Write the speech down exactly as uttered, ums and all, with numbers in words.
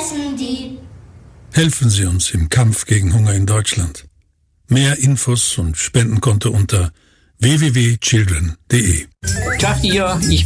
essen die. Helfen Sie uns im Kampf gegen Hunger in Deutschland. Mehr Infos und Spendenkonto unter w w w punkt children punkt d e. Tag ihr, ich